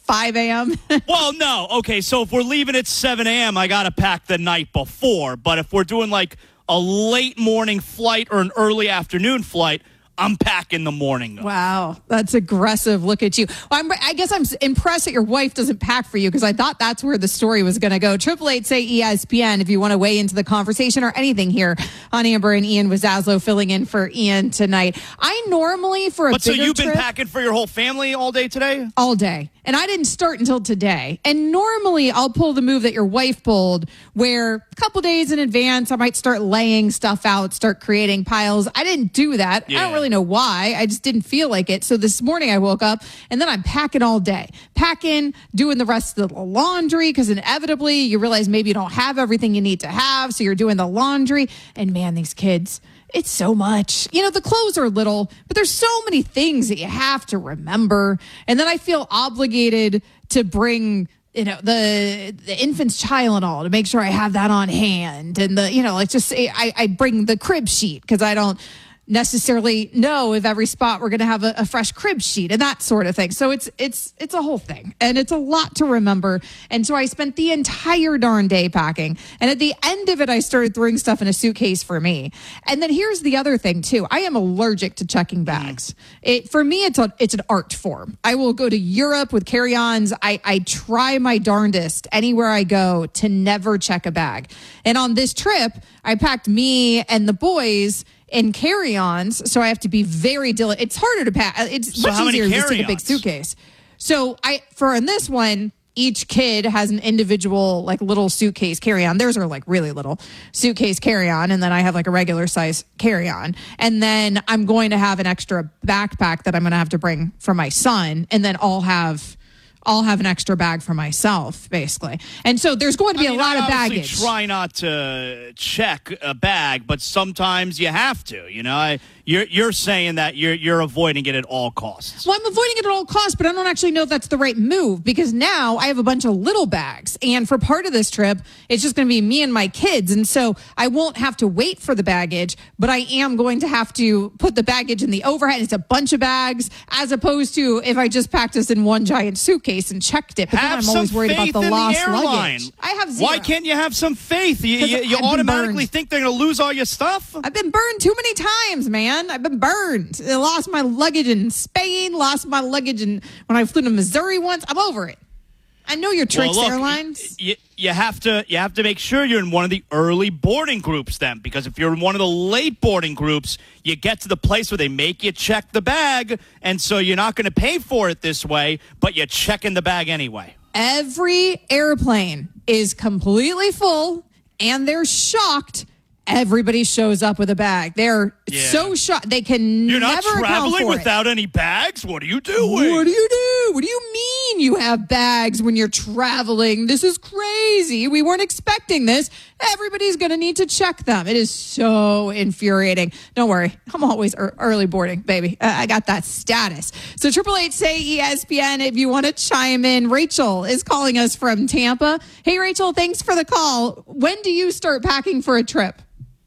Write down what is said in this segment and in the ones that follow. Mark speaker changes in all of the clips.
Speaker 1: 5 a.m.?
Speaker 2: Well, no. Okay, so if we're leaving at 7 a.m., I got to pack the night before. But if we're doing like a late morning flight or an early afternoon flight, I'm packing the morning.
Speaker 1: Wow, that's aggressive. Look at you. Well, I guess I'm impressed that your wife doesn't pack for you because I thought that's where the story was going to go. 888-SAY-ESPN if you want to weigh into the conversation or anything here on Amber and Ian with Zaslow filling in for Ian tonight. I normally for a
Speaker 2: But so
Speaker 1: bigger
Speaker 2: you've been
Speaker 1: trip,
Speaker 2: packing for your whole family all day today?
Speaker 1: all day. And I didn't start until today. And normally I'll pull the move that your wife pulled where a couple days in advance I might start laying stuff out, start creating piles. I didn't do that.
Speaker 2: Yeah.
Speaker 1: I don't really know why. I just didn't feel like it. So this morning I woke up and then I'm packing all day. Packing, doing the rest of the laundry because inevitably you realize maybe you don't have everything you need to have. So you're doing the laundry. And man, these kids, it's so much. You know, the clothes are little, but there's so many things that you have to remember. And then I feel obligated to bring, you know, the infant's Tylenol to make sure I have that on hand. And it's just, I bring the crib sheet because I don't necessarily know if every spot we're going to have a fresh crib sheet and that sort of thing. So it's a whole thing and it's a lot to remember. And so I spent the entire darn day packing. And at the end of it, I started throwing stuff in a suitcase for me. And then here's the other thing too. I am allergic to checking bags. For me, it's an art form. I will go to Europe with carry-ons. I try my darndest anywhere I go to never check a bag. And on this trip, I packed me and the boys in carry-ons, so I have to be very diligent. It's harder to pack. It's much easier to just take a big suitcase. So in this one, each kid has an individual like little suitcase carry-on. Theirs are like really little suitcase carry-on, and then I have like a regular size carry-on. And then I'm going to have an extra backpack that I'm going to have to bring for my son, and then I'll have an extra bag for myself, basically. And so there's going to be a lot of baggage.
Speaker 2: Try not to check a bag, but sometimes you have to. You know, you're saying that you're avoiding it at all costs.
Speaker 1: Well, I'm avoiding it at all costs, but I don't actually know if that's the right move because now I have a bunch of little bags. And for part of this trip, it's just going to be me and my kids. And so I won't have to wait for the baggage, but I am going to have to put the baggage in the overhead. It's a bunch of bags as opposed to if I just packed this in one giant suitcase and checked it. But then I'm always worried about the lost luggage. I have zero.
Speaker 2: Why can't you have some faith? You automatically think they're going to lose all your stuff?
Speaker 1: I've been burned too many times, man. I've been burned. I lost my luggage in Spain, lost my luggage when I flew to Missouri once. I'm over it. I know your tricks, airlines.
Speaker 2: You have to make sure you're in one of the early boarding groups then, because if you're in one of the late boarding groups, you get to the place where they make you check the bag, and so you're not going to pay for it this way, but you're checking the bag anyway.
Speaker 1: Every airplane is completely full, and they're shocked. Everybody shows up with a bag. They're so shocked. They can
Speaker 2: You're not
Speaker 1: never account for
Speaker 2: traveling
Speaker 1: it.
Speaker 2: without any bags? What are you doing?
Speaker 1: What do you do? What do you mean you have bags when you're traveling? This is crazy. We weren't expecting this. Everybody's going to need to check them. It is so infuriating. Don't worry. I'm always early boarding, baby. I got that status. So 888-SAY-ESPN if you want to chime in. Rachel is calling us from Tampa. Hey, Rachel, thanks for the call. When do you start packing for a trip?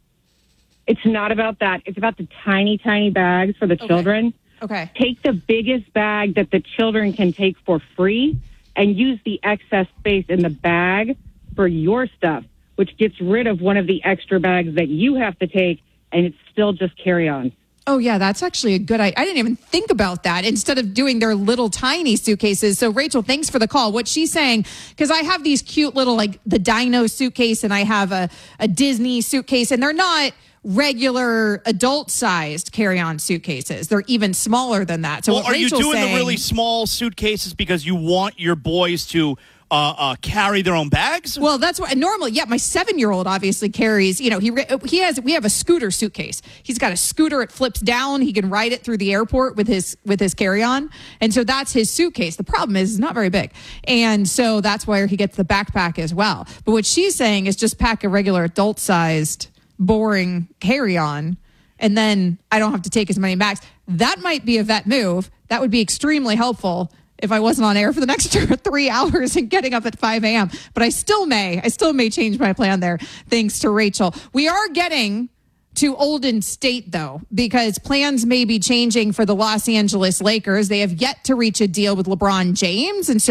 Speaker 3: It's not about that. It's about the tiny, tiny bags for the children.
Speaker 1: Okay.
Speaker 3: Take the biggest bag that the children can take for free and use the excess space in the bag for your stuff, which gets rid of one of the extra bags that you have to take, and it's still just carry-on.
Speaker 1: Oh, yeah, that's actually a good idea. I didn't even think about that instead of doing their little tiny suitcases. So, Rachel, thanks for the call. What she's saying, because I have these cute little, like the Dino suitcase and I have a Disney suitcase, and they're not regular adult-sized carry-on suitcases. They're even smaller than that. So,
Speaker 2: are you doing the really small suitcases because you want your boys to carry their own bags?
Speaker 1: Well, that's what normally. Yeah, my 7-year-old obviously carries. You know, we have a scooter suitcase. He's got a scooter. It flips down. He can ride it through the airport with his carry-on, and so that's his suitcase. The problem is it's not very big, and so that's where he gets the backpack as well. But what she's saying is just pack a regular adult-sized, boring carry-on, and then I don't have to take as many bags. That might be a vet move. That would be extremely helpful if I wasn't on air for the next 3 hours and getting up at 5 a.m. But I still may change my plan there, thanks to Rachel. We are getting to Olden State, though, because plans may be changing for the Los Angeles Lakers. They have yet to reach a deal with LeBron James, and so